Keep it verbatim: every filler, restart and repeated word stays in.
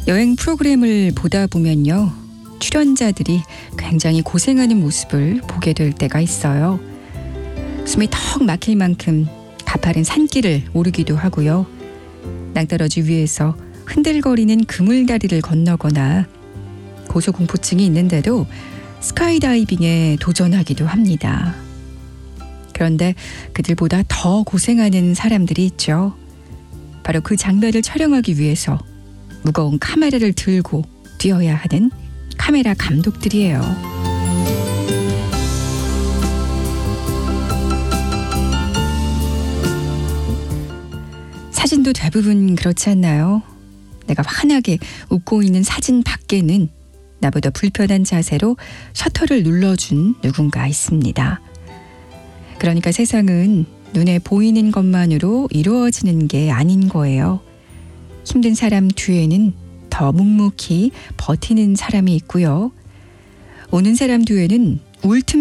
여행 프로그램을 보다 보면요, 출연자들이 굉장히 고생하는 모습을 보게 될 때가 있어요. 숨이 턱 막힐 만큼 가파른 산길을 오르기도 하고요. 낭떠러지 위에서 흔들거리는 그물다리를 건너거나 고소공포증이 있는데도 스카이다이빙에 도전하기도 합니다. 그런데 그들보다 더 고생하는 사람들이 있죠. 바로 그 장면을 촬영하기 위해서 무거운 카메라를 들고 뛰어야 하는 카메라 감독들이에요. 사진도 대부분 그렇지 않나요? 내가 환하게 웃고 있는 사진 밖에는 나보다 불편한 자세로 셔터를 눌러준 누군가 있습니다. 그러니까 세상은 눈에 보이는 것만으로 이루어지는 게 아닌 거예요. 힘든 사람 뒤에는 더 묵묵히 버티는 사람이 있고요. 오는 사람 뒤에는 울틈